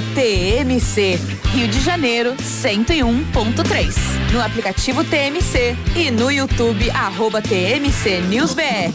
TMC. Rio de Janeiro, 101.3. No aplicativo TMC e no YouTube, @TMC News BR.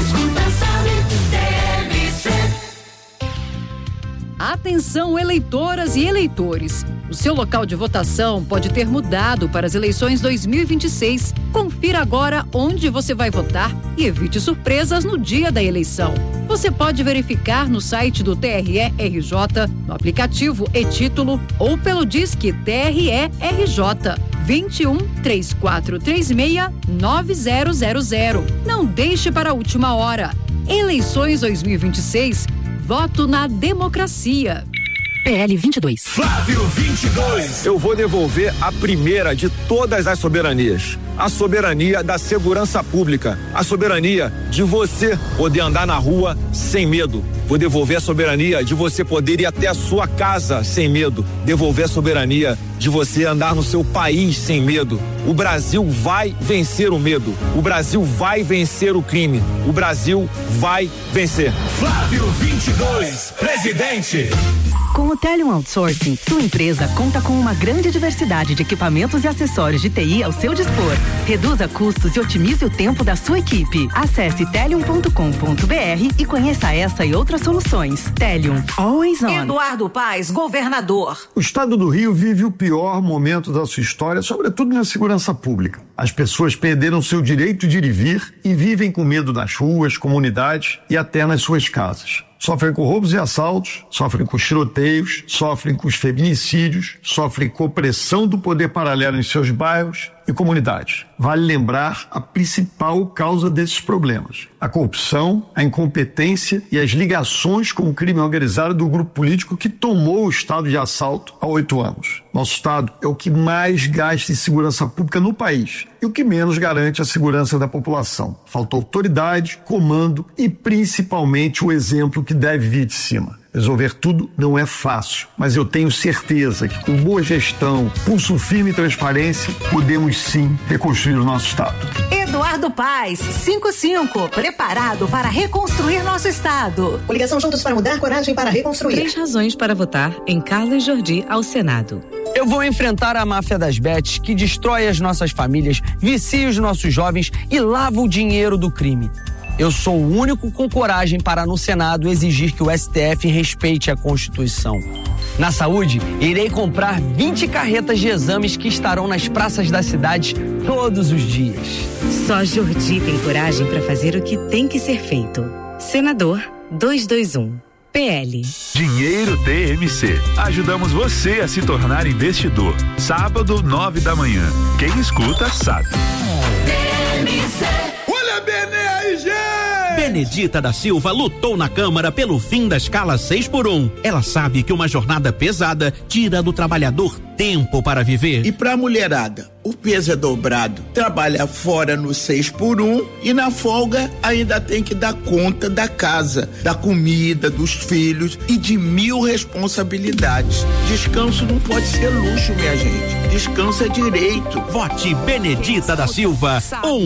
Atenção, eleitoras e eleitores. O seu local de votação pode ter mudado para as eleições 2026. Confira agora onde você vai votar e evite surpresas no dia da eleição. Você pode verificar no site do TRE-RJ, no aplicativo e-Título ou pelo Disque TRE-RJ 21 3436 9000. Não deixe para a última hora. Eleições 2026. Voto na democracia. PL 22. Flávio 22. Eu vou devolver a primeira de todas as soberanias. A soberania da segurança pública. A soberania de você poder andar na rua sem medo. Vou devolver a soberania de você poder ir até a sua casa sem medo. Devolver a soberania de você andar no seu país sem medo. O Brasil vai vencer o medo. O Brasil vai vencer o crime. O Brasil vai vencer. Flávio 22, presidente. Com o Telium Outsourcing, sua empresa conta com uma grande diversidade de equipamentos e acessórios de TI ao seu dispor. Reduza custos e otimize o tempo da sua equipe. Acesse telium.com.br e conheça essa e outras soluções. Telium, always on. Eduardo Paes, governador. O estado do Rio vive o pior momento da sua história, sobretudo na segurança pública. As pessoas perderam seu direito de ir e vir e vivem com medo nas ruas, comunidades e até nas suas casas. Sofrem com roubos e assaltos, sofrem com tiroteios, sofrem com os feminicídios, sofrem com opressão do poder paralelo em seus bairros e comunidades. Vale lembrar a principal causa desses problemas: a corrupção, a incompetência e as ligações com o crime organizado do grupo político que tomou o estado de assalto há 8 anos. Nosso estado é o que mais gasta em segurança pública no país e o que menos garante a segurança da população. Falta autoridade, comando e principalmente o exemplo que deve vir de cima. Resolver tudo não é fácil, mas eu tenho certeza que com boa gestão, pulso firme e transparência, podemos sim reconstruir o nosso estado. Eduardo Paes, 55, preparado para reconstruir nosso estado. Coligação Juntos para Mudar, coragem para reconstruir. 3 razões para votar em Carlos Jordi ao Senado. Eu vou enfrentar a máfia das bets que destrói as nossas famílias, vicia os nossos jovens e lava o dinheiro do crime. Eu sou o único com coragem para no Senado exigir que o STF respeite a Constituição. Na saúde, irei comprar 20 carretas de exames que estarão nas praças da cidade todos os dias. Só Jordi tem coragem para fazer o que tem que ser feito. Senador 221. PL. Dinheiro TMC. Ajudamos você a se tornar investidor. Sábado, 9 da manhã. Quem escuta sabe. TMC. Olha, BNRG! Benedita da Silva lutou na Câmara pelo fim da escala 6x1. Ela sabe que uma jornada pesada tira do trabalhador tempo para viver. E pra mulherada, o peso é dobrado. Trabalha fora no 6x1 e na folga ainda tem que dar conta da casa, da comida, dos filhos e de 1000 responsabilidades. Descanso não pode ser luxo, minha gente. Descanso é direito. Vote Benedita da Silva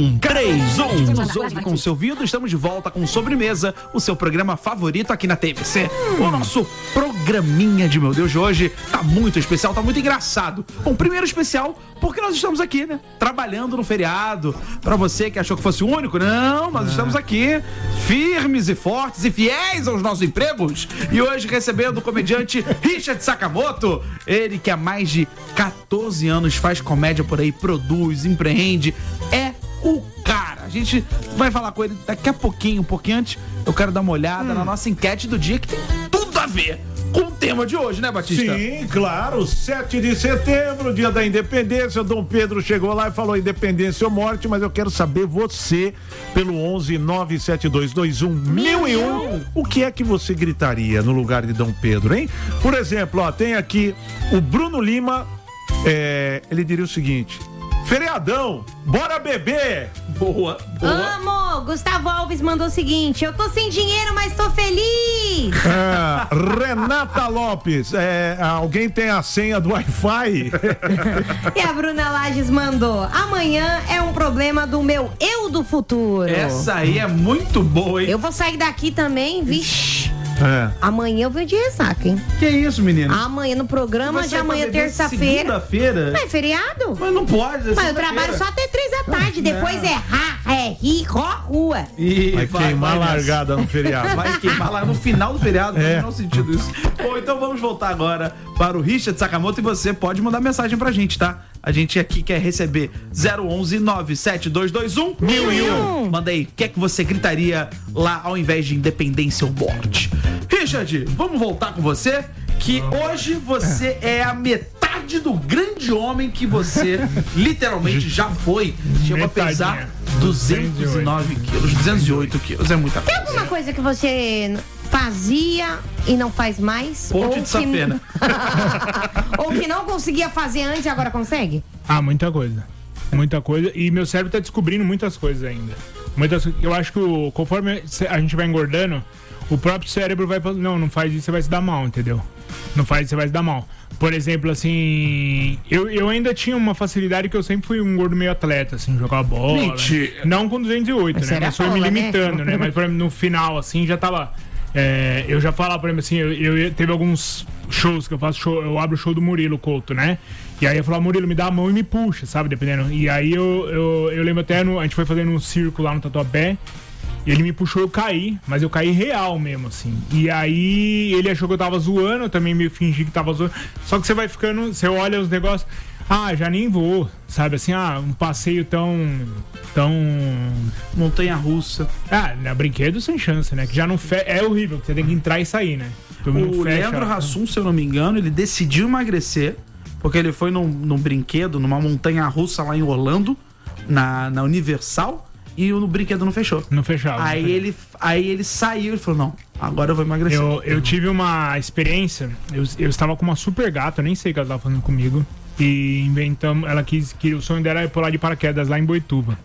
131. Com o seu ouvido, estamos de volta com Sobremesa, o seu programa favorito aqui na TMC. O nosso programinha de meu Deus de hoje tá muito especial, tá muito engraçado. Bom, primeiro especial porque nós estamos aqui, né? Trabalhando no feriado. Pra você que achou que fosse o único, não, nós estamos aqui firmes e fortes e fiéis aos nossos empregos. E hoje recebendo o comediante Richard Sakamoto, ele que há mais de 14 anos faz comédia por aí, produz, empreende, é o cara. A gente vai falar com ele daqui a pouquinho, um pouquinho antes. Eu quero dar uma olhada na nossa enquete do dia, que tem tudo a ver com o tema de hoje, né, Batista? Sim, claro, 7 de setembro, dia da independência. O Dom Pedro chegou lá e falou independência ou morte, mas eu quero saber você, pelo 11-97221-1001, o que é que você gritaria no lugar de Dom Pedro, hein? Por exemplo, ó, tem aqui o Bruno Lima, ele diria o seguinte: feriadão, bora beber! Boa, boa. Amo! Gustavo Alves mandou o seguinte: eu tô sem dinheiro, mas tô feliz! Renata Lopes, alguém tem a senha do Wi-Fi? E a Bruna Lages mandou: amanhã é um problema do meu eu do futuro. Essa aí é muito boa, hein? Eu vou sair daqui também, vixe. Amanhã eu venho de ressaca, hein? Que isso, menino? Amanhã no programa, de amanhã, terça-feira. Segunda-feira? Não é feriado? Mas não pode. Mas eu trabalho só até 3 da tarde. Depois é rir, rua. Vai queimar largada no feriado. Vai queimar lá no final do feriado. Não faz sentido isso. Bom, então vamos voltar agora para o Richard Sakamoto e você pode mandar mensagem pra gente, tá? A gente aqui quer receber 011 97221 1001. Manda aí, o que é que você gritaria lá ao invés de independência ou morte? Richard, vamos voltar com você, que hoje você é a metade do grande homem que você literalmente já foi. Chegou a pesar 209 quilos, 208 quilos, é muita coisa. Tem alguma coisa que você fazia e não faz mais? Ponte de Safena. Ou que não conseguia fazer antes e agora consegue? Muita coisa. Muita coisa. E meu cérebro tá descobrindo muitas coisas ainda. Eu acho que conforme a gente vai engordando, o próprio cérebro vai falando, não faz isso, você vai se dar mal, entendeu? Não faz isso, você vai se dar mal. Por exemplo, assim, eu ainda tinha uma facilidade que eu sempre fui um gordo meio atleta, assim, jogar bola. Mentira. Não com 208, né? Mas foi me limitando, né? Mas, por exemplo, no final, assim, já tava... eu já falava, por exemplo, assim, eu teve alguns shows que eu faço, eu abro o show do Murilo Couto, né? E aí eu falava, Murilo, me dá a mão e me puxa, sabe? Dependendo. E aí eu lembro até, a gente foi fazendo um circo lá no Tatuapé, e ele me puxou, eu caí, mas eu caí real mesmo, assim. E aí ele achou que eu tava zoando, eu também me fingi que tava zoando. Só que você vai ficando, você olha os negócios, já nem vou, sabe? Assim, um passeio tão... montanha-russa. Na brinquedo sem chance, né? Que já não é horrível, você tem que entrar e sair, né? O Leandro Hassum, se eu não me engano, ele decidiu emagrecer porque ele foi num brinquedo, numa montanha-russa lá em Orlando, na Universal, e o brinquedo não fechou. Não fechava. Aí ele saiu e falou, não, agora eu vou emagrecer. Eu tive uma experiência, eu estava com uma super gata, eu nem sei o que ela estava fazendo comigo, e inventamos, ela quis, que o sonho dela era pular de paraquedas lá em Boituva.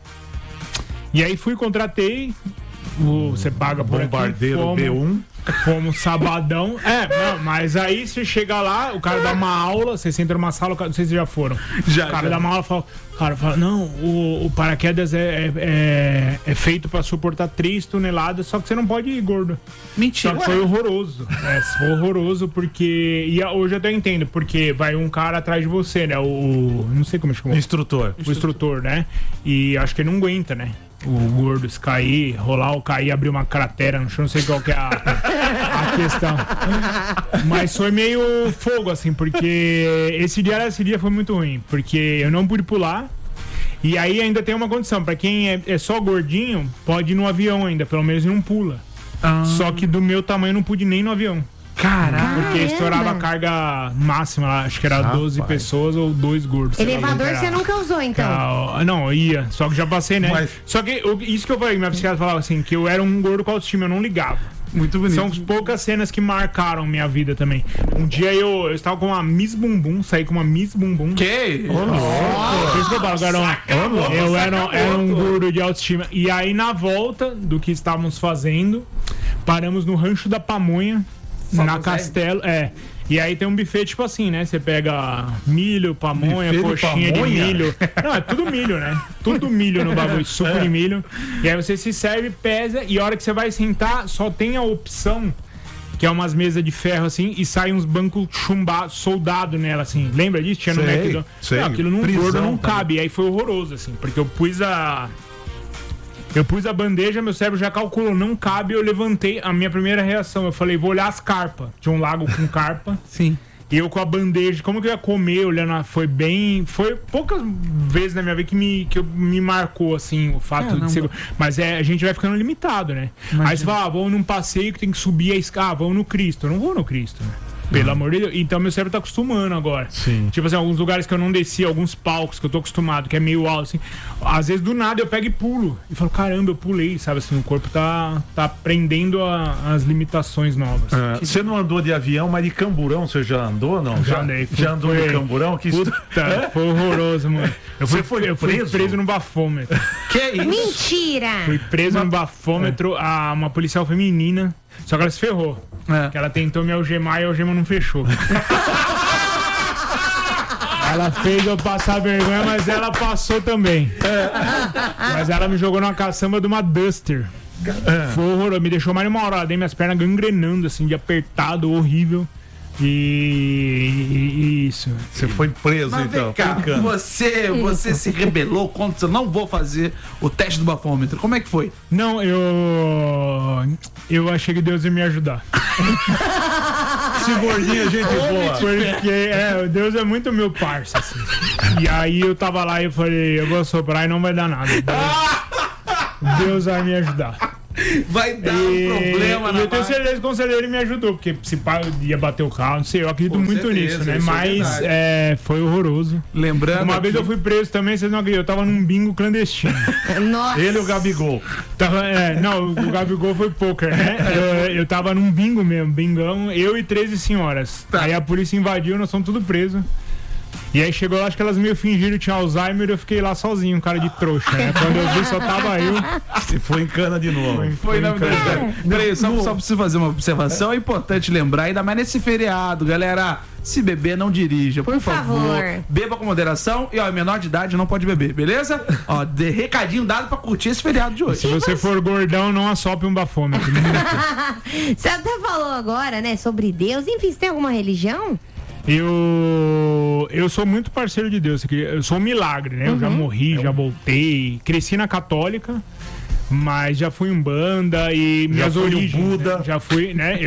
E aí contratei, você paga por bombardeiro aqui, B1. Fomos sabadão. Mas aí você chega lá, o cara dá uma aula, você entra numa sala, não sei se já foram. O cara dá uma aula e fala, não, o paraquedas é feito pra suportar 3 toneladas, só que você não pode ir gordo. Mentira. Só que foi horroroso. Foi horroroso porque... E hoje eu até entendo, porque vai um cara atrás de você, né? Não sei como chama. O instrutor, né? E acho que ele não aguenta, né? O gordo, se cair, rolar ou cair, abrir uma cratera no chão, não sei qual que é a questão. Mas foi meio fogo, assim, porque esse dia foi muito ruim, porque eu não pude pular. E aí ainda tem uma condição, pra quem é só gordinho, pode ir no avião ainda, pelo menos não pula. Só que do meu tamanho não pude nem no avião. Caraca! Porque estourava a carga máxima, acho que era 12 pessoas ou 2 gordos. Elevador você nunca usou, então? Não, eu ia, só que já passei, né? Só que isso que eu falei, minha psiquiatra falava assim, que eu era um gordo com autoestima, eu não ligava. Muito bonito. São poucas cenas que marcaram minha vida também. Um dia eu estava com uma Miss Bumbum, saí com uma Miss Bumbum. Que? Por isso que eu falo, eu era um gordo de autoestima. E aí, na volta do que estávamos fazendo, paramos no Rancho da Pamonha, na Castelo. E aí tem um buffet tipo assim, né? Você pega milho, pamonha, coxinha de milho. Não, é tudo milho, né? Tudo milho no bagulho, suco de milho. E aí você se serve, pesa, e a hora que você vai sentar, só tem a opção, que é umas mesas de ferro assim, e sai uns bancos chumbados, soldado nela, assim. Lembra disso? Tinha no McDonald's. Aquilo num gordo não cabe. E aí foi horroroso, assim, porque eu pus a bandeja, meu cérebro já calculou, não cabe, eu levantei, a minha primeira reação, eu falei, vou olhar as carpas. Tinha um lago com carpa. Sim. E eu com a bandeja, como que eu ia comer, olhando, foi poucas vezes na minha vida que me marcou, assim, o fato de ser... Mas a gente vai ficando limitado, né? Imagina. Aí você fala, vamos num passeio que tem que subir a escada, vamos no Cristo. Eu não vou no Cristo, né? Pelo amor de Deus. Então meu cérebro tá acostumando agora. Sim. Tipo assim, alguns lugares que eu não desci, alguns palcos que eu tô acostumado, que é meio alto, assim. Às vezes do nada eu pego e pulo. E falo, caramba, eu pulei, sabe assim, o corpo tá aprendendo as limitações novas. Você não andou de avião, mas de camburão você já andou ou não? Já andei. Já andou de camburão? Foi horroroso, mano. Eu fui preso no bafômetro. Que isso? Mentira! Fui preso no bafômetro, uma policial feminina. Só que ela se ferrou. Que ela tentou me algemar e a algema não fechou. Ela fez eu passar vergonha, mas ela passou também. Mas ela me jogou numa caçamba de uma Duster. Foi horroroso, me deixou mais de uma hora lá dentro, minhas pernas gangrenando, assim, de apertado, horrível. E isso. Você foi preso, Mas então. vem cá, você se rebelou contra, eu não vou fazer o teste do bafômetro. Como é que foi? Não, eu achei que Deus ia me ajudar. Esse gordinho, gente boa. Porque Deus é muito meu parça, assim. E aí eu tava lá e eu falei, eu vou soprar e não vai dar nada. Deus vai me ajudar. Vai dar um problema na eu tenho certeza que o conselheiro me ajudou, porque se pá, eu ia bater o carro, não sei, eu acredito muito nisso, né? Mas foi horroroso. Lembrando. Uma vez eu fui preso também, vocês não acreditam, eu tava num bingo clandestino. Nossa. Ele e o Gabigol. Não, o Gabigol foi poker, né? Eu tava num bingo mesmo, bingão, eu e 13 senhoras. Aí a polícia invadiu, nós somos tudo presos. E aí chegou lá, acho que elas meio fingiram que tinha Alzheimer e eu fiquei lá sozinho, um cara de trouxa, né? Quando eu vi, só tava eu. E foi em cana de novo. Foi na verdade. Peraí, só preciso fazer uma observação. É importante lembrar, ainda mais nesse feriado, galera. Se beber, não dirija, por favor. Beba com moderação e, ó, menor de idade não pode beber, beleza? Ó, recadinho dado pra curtir esse feriado de hoje. Se você for gordão, não assopre um bafômetro. Você até falou agora, né, sobre Deus. Enfim, você tem alguma religião? Eu sou muito parceiro de Deus. Eu sou um milagre, né? Eu já morri, já voltei. Cresci na católica, mas já fui em banda e minhas origens. Buda. Já fui, né?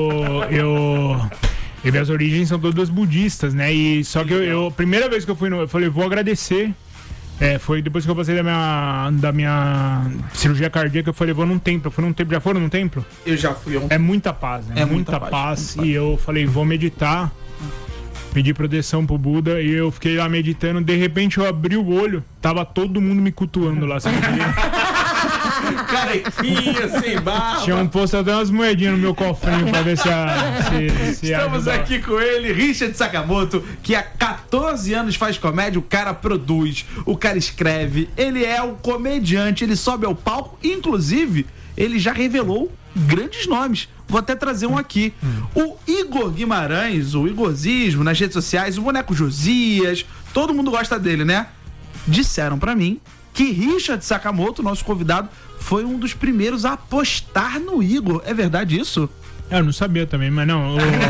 E minhas origens são todas budistas, né? E só que a primeira vez que eu fui eu falei, vou agradecer. Foi depois que eu passei da minha cirurgia cardíaca, eu falei, vou num templo. Eu fui num templo. Já foram num templo? Eu já fui. É muita paz, né? Muita paz. E eu falei, vou meditar. Pedi proteção pro Buda e eu fiquei lá meditando. De repente eu abri o olho, tava todo mundo me cultuando lá. Carequinha, sem barba. Tinha posto até umas moedinhas no meu cofrinho pra ver se Estamos aqui com ele, Richard Sakamoto, que há 14 anos faz comédia. O cara produz, o cara escreve, ele é um comediante, ele sobe ao palco, inclusive ele já revelou grandes nomes. Vou até trazer um aqui. O Igor Guimarães, o Igorzismo, nas redes sociais, o Boneco Josias, todo mundo gosta dele, né? Disseram pra mim que Richard Sakamoto, nosso convidado, foi um dos primeiros a apostar no Igor. É verdade isso? Eu não sabia também, mas não.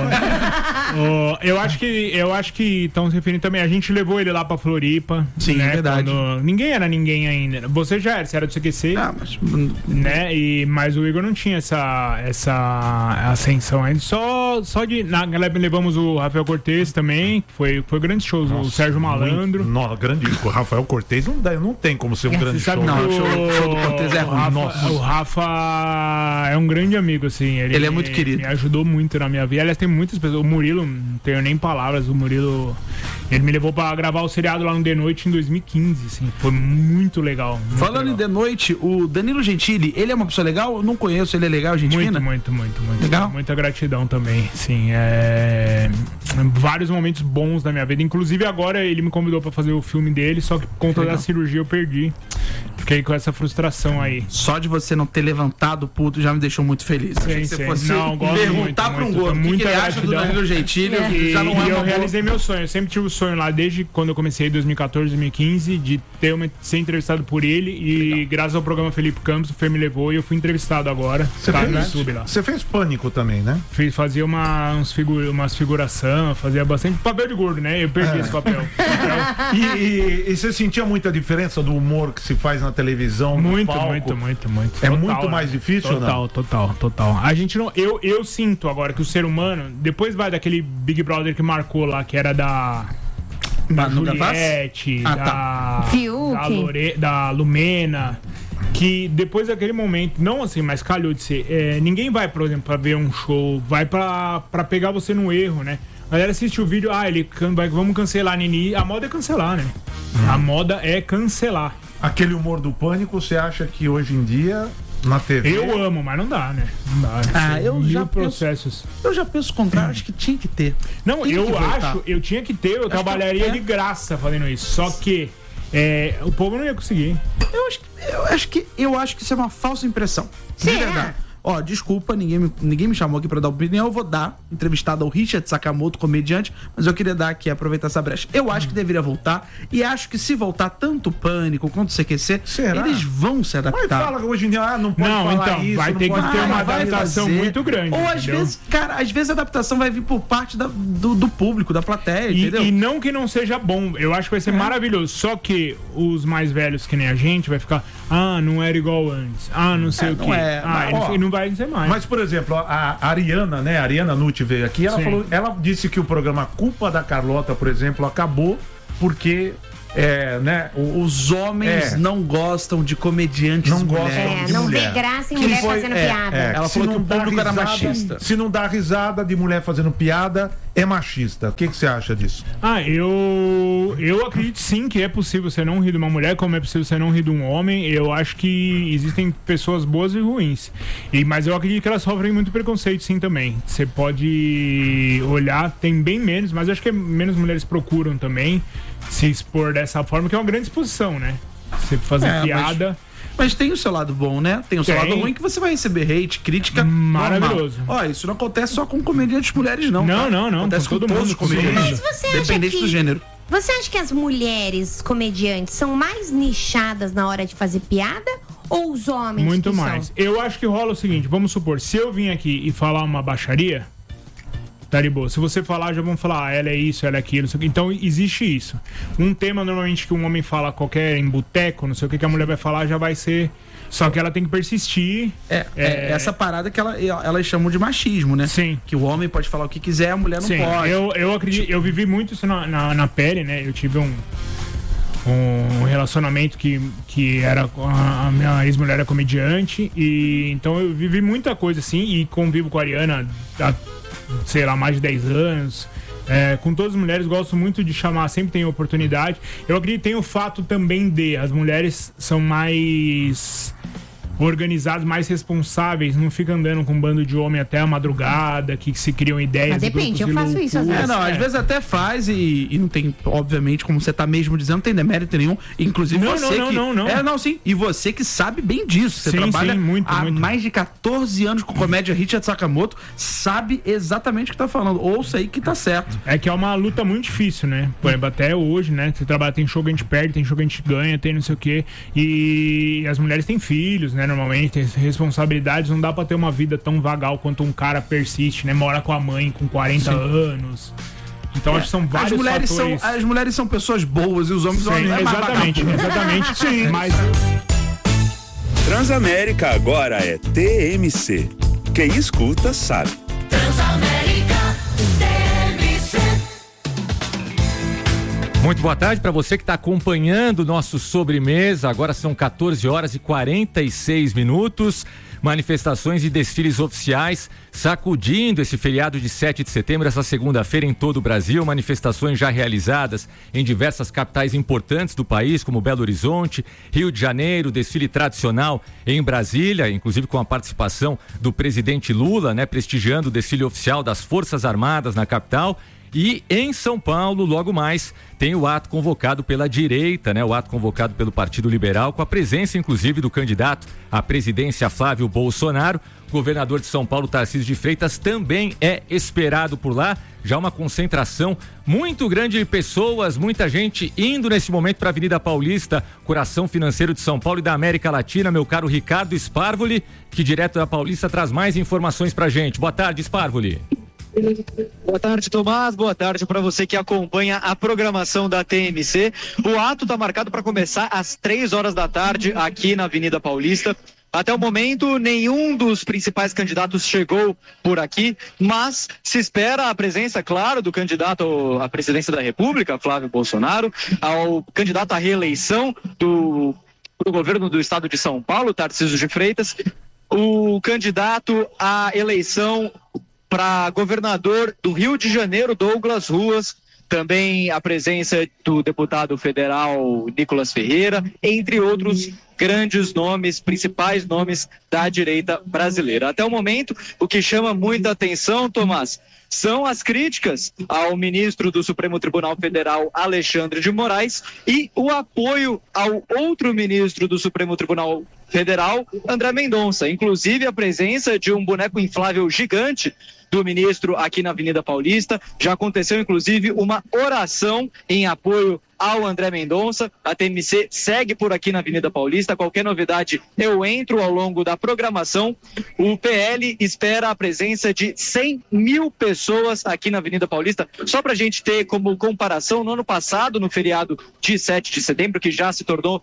Eu acho que estão se referindo também. A gente levou ele lá pra Floripa. Sim, né, é verdade. Ninguém era ninguém ainda. Você já era, você era do CQC. Mas... Né? Mas o Igor não tinha essa ascensão ainda. Só de. Naquela época levamos o Rafael Cortez também. Foi grandes shows. O Sérgio Malandro. Nossa, grande. O Rafael Cortez não tem como ser um grande show. Não, o show do Cortez é ruim. O Rafa é um grande amigo, assim. Ele é muito querido. Me ajudou muito na minha vida. Aliás, tem muitas pessoas. O Murilo, não tenho nem palavras. O Murilo, ele me levou pra gravar o seriado lá no The Noite em 2015, assim. Foi muito legal. Falando em The Noite, o Danilo Gentili, ele é uma pessoa legal? Eu não conheço, ele é legal, gente fina? Muito. Legal? Muita gratidão também, sim. Vários momentos bons da minha vida. Inclusive agora ele me convidou pra fazer o filme dele, só que por conta da cirurgia eu perdi. Fiquei com essa frustração aí. Só de você não ter levantado o puto já me deixou muito feliz. Sim, se você fosse não, perguntar pra um gordo o que ele acha do Danilo Gentili, já não é. E eu realizei meu sonho. Eu sempre tive o sonho lá, desde quando eu comecei em 2014, 2015, de ser entrevistado por ele. E graças ao programa Felipe Campos, o Fê me levou e eu fui entrevistado agora. Você fez Pânico também, né? Fazia umas figuração, fazia bastante papel de gordo, né? Eu perdi esse papel. E você sentia muita diferença do humor que se faz na televisão? Muito. É Total, muito mais difícil, total, ou não? Total. A gente não. Eu sinto agora que o ser humano, depois vai daquele Big Brother que marcou lá, que era da Juliette, da Lumena, que depois daquele momento, não assim, mas calhou de ser. Ninguém vai, por exemplo, pra ver um show, vai pra pegar você no erro, né? A galera assiste o vídeo, vamos cancelar a Nini. A moda é cancelar, né? A moda é cancelar. Aquele humor do Pânico, você acha que hoje em dia, na TV... Eu amo, mas não dá, né? Não dá. Eu já penso o contrário, acho que tinha que ter. Não, eu tinha que ter, eu trabalharia de graça fazendo isso. Só que o povo não ia conseguir. Eu acho que isso é uma falsa impressão. De verdade. Ó, desculpa, ninguém me chamou aqui pra dar opinião, eu vou dar, entrevistado ao Richard Sakamoto, comediante, mas eu queria dar aqui, aproveitar essa brecha. Eu acho que deveria voltar, e acho que se voltar tanto o Pânico quanto o CQC, eles vão se adaptar. Mas fala que hoje em dia não pode falar então, isso. vai ter que ter uma adaptação muito grande. Ou às vezes, cara, às vezes a adaptação vai vir por parte do público, da plateia, entendeu? E não que não seja bom, eu acho que vai ser maravilhoso, só que os mais velhos que nem a gente vai ficar, não era igual antes, não sei o quê. Não vai ser mais. Mas, por exemplo, a Ariana, né? A Ariana Nutti veio aqui, ela disse que o programa Culpa da Carlota, por exemplo, acabou porque... os homens não gostam de comediantes mulheres. Não vê graça em mulher fazendo piada. Ela falou que o público era machista. Se não dá risada de mulher fazendo piada, é machista. O que você acha disso? Eu acredito sim que é possível você não rir de uma mulher, como é possível você não rir de um homem. Eu acho que existem pessoas boas e ruins. Mas eu acredito que elas sofrem muito preconceito sim também. Você pode olhar, tem bem menos, mas eu acho que menos mulheres procuram também se expor dessa forma, que é uma grande exposição, né? Você fazer piada. Mas tem o seu lado bom, né? Tem o seu lado ruim que você vai receber hate, crítica. Maravilhoso. Ó, isso não acontece só com comediantes mulheres, não. Não. Acontece com todos os comediantes. Independente do gênero. Você acha que as mulheres comediantes são mais nichadas na hora de fazer piada? Ou os homens? Muito mais. Eu acho que rola o seguinte: vamos supor, se eu vim aqui e falar uma baixaria, tá de boa. Se você falar, já vão falar, ela é isso, ela é aquilo, não sei o que. Então existe isso. Um tema normalmente que um homem fala qualquer em boteco, não sei o que a mulher vai falar, já vai ser. Só que ela tem que persistir. Essa parada que elas chamam de machismo, né? Sim. Que o homem pode falar o que quiser, a mulher não pode. Eu acredito, eu vivi muito isso na pele, né? Eu tive um relacionamento que era a minha ex-mulher era comediante, e então eu vivi muita coisa assim, e convivo com a Ariana sei lá, mais de 10 anos. Com todas as mulheres, gosto muito de chamar, sempre tem oportunidade. Eu acredito que tem o fato também de as mulheres são mais organizados, mais responsáveis, não fica andando com um bando de homem até a madrugada, que se criam ideias. Mas depende, eu faço isso às vezes. Às vezes até faz e não tem, obviamente, como você tá mesmo dizendo, não tem demérito nenhum. Inclusive não. Sim. E você que sabe bem disso. Você trabalha há mais de 14 anos com comédia. Richard Sakamoto sabe exatamente o que tá falando. Ouça aí que tá certo. É que é uma luta muito difícil, né? Por exemplo, até hoje, né? Você trabalha, tem show que a gente perde, tem show que a gente ganha, tem não sei o quê. E as mulheres têm filhos, né? Normalmente tem responsabilidades, não dá pra ter uma vida tão vagal quanto um cara persiste, né? Mora com a mãe com 40 anos. Então acho que são vários fatores. As mulheres são pessoas boas e os homens são exatamente. Sim. Mas... Transamérica agora é TMC. Quem escuta sabe. Transamérica TMC. Muito boa tarde para você que está acompanhando o nosso Sobremesa. Agora são 14 horas e 46 minutos. Manifestações e desfiles oficiais sacudindo esse feriado de 7 de setembro, essa segunda-feira em todo o Brasil. Manifestações já realizadas em diversas capitais importantes do país, como Belo Horizonte, Rio de Janeiro, desfile tradicional em Brasília, inclusive com a participação do presidente Lula, né, prestigiando o desfile oficial das Forças Armadas na capital. E em São Paulo, logo mais, tem o ato convocado pela direita, né? O ato convocado pelo Partido Liberal, com a presença, inclusive, do candidato à presidência Flávio Bolsonaro. O governador de São Paulo, Tarcísio de Freitas, também é esperado por lá. Já uma concentração muito grande de pessoas, muita gente indo nesse momento para a Avenida Paulista, coração financeiro de São Paulo e da América Latina. Meu caro Ricardo Sparvoli, que direto da Paulista traz mais informações pra gente. Boa tarde, Sparvoli. Boa tarde, Tomás. Boa tarde para você que acompanha a programação da TMC. O ato está marcado para começar às 3 horas da tarde aqui na Avenida Paulista. Até o momento, nenhum dos principais candidatos chegou por aqui, mas se espera a presença, claro, do candidato à presidência da República, Flávio Bolsonaro, ao candidato à reeleição do governo do estado de São Paulo, Tarcísio de Freitas, o candidato à eleição para governador do Rio de Janeiro, Douglas Ruas, também a presença do deputado federal Nicolas Ferreira, entre outros grandes nomes, principais nomes da direita brasileira. Até o momento, o que chama muita atenção, Tomás, são as críticas ao ministro do Supremo Tribunal Federal, Alexandre de Moraes, e o apoio ao outro ministro do Supremo Tribunal Federal, André Mendonça. Inclusive a presença de um boneco inflável gigante do ministro aqui na Avenida Paulista. Já aconteceu, inclusive, uma oração em apoio ao André Mendonça. A TMC segue por aqui na Avenida Paulista. Qualquer novidade, eu entro ao longo da programação. O PL espera a presença de 100 mil pessoas aqui na Avenida Paulista. Só para a gente ter como comparação, no ano passado, no feriado de 7 de setembro, que já se tornou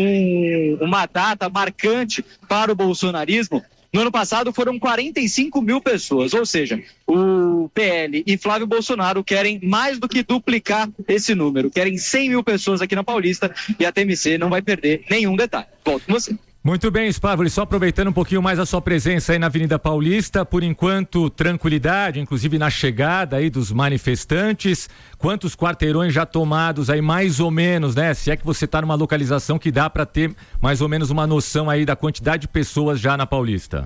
uma data marcante para o bolsonarismo, no ano passado foram 45 mil pessoas, ou seja, o PL e Flávio Bolsonaro querem mais do que duplicar esse número, querem 100 mil pessoas aqui na Paulista e a TMC não vai perder nenhum detalhe. Volto com você. Muito bem, Spávoli, só aproveitando um pouquinho mais a sua presença aí na Avenida Paulista, por enquanto tranquilidade, inclusive na chegada aí dos manifestantes, quantos quarteirões já tomados aí mais ou menos, né? Se é que você está numa localização que dá para ter mais ou menos uma noção aí da quantidade de pessoas já na Paulista.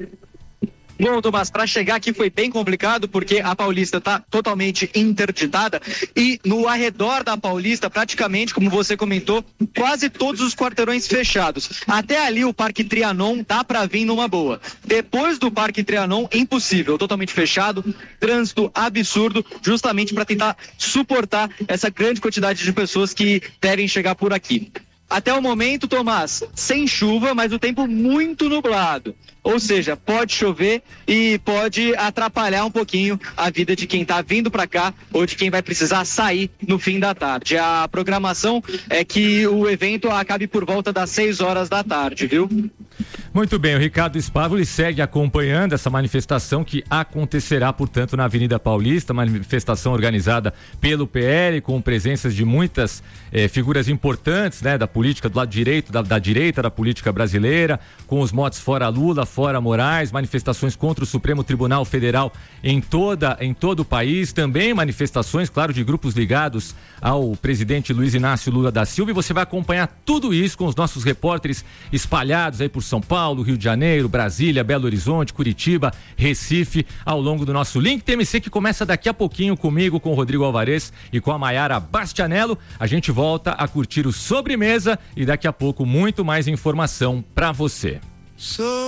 Bom, Tomás, para chegar aqui foi bem complicado porque a Paulista está totalmente interditada e no arredor da Paulista, praticamente, como você comentou, quase todos os quarteirões fechados. Até ali o Parque Trianon dá para vir numa boa. Depois do Parque Trianon, impossível, totalmente fechado, trânsito absurdo, justamente para tentar suportar essa grande quantidade de pessoas que devem chegar por aqui. Até o momento, Tomás, sem chuva, mas o tempo muito nublado. Ou seja, pode chover e pode atrapalhar um pouquinho a vida de quem está vindo para cá ou de quem vai precisar sair no fim da tarde. A programação é que o evento acabe por volta das 6 horas da tarde, viu? Muito bem, o Ricardo Spávoli segue acompanhando essa manifestação que acontecerá, portanto, na Avenida Paulista, manifestação organizada pelo PL, com presenças de muitas figuras importantes, né, da política do lado direito, da direita da política brasileira, com os motes fora Lula, fora Moraes, manifestações contra o Supremo Tribunal Federal em todo o país, também manifestações, claro, de grupos ligados ao presidente Luiz Inácio Lula da Silva, e você vai acompanhar tudo isso com os nossos repórteres espalhados aí por São Paulo, Rio de Janeiro, Brasília, Belo Horizonte, Curitiba, Recife, ao longo do nosso Link TMC, que começa daqui a pouquinho comigo, com o Rodrigo Alvarez e com a Maiara Bastianello. A gente volta a curtir o Sobremesa e daqui a pouco muito mais informação pra você.